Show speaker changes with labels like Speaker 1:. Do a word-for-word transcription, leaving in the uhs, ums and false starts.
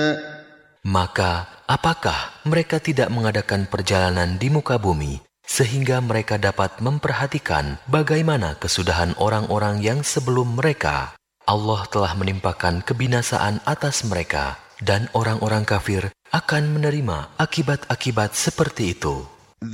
Speaker 1: Maka, apakah mereka tidak mengadakan perjalanan di muka bumi, sehingga mereka dapat memperhatikan bagaimana kesudahan orang-orang yang sebelum mereka? Allah telah menimpakan kebinasaan atas mereka, dan orang-orang kafir akan menerima akibat-akibat seperti itu.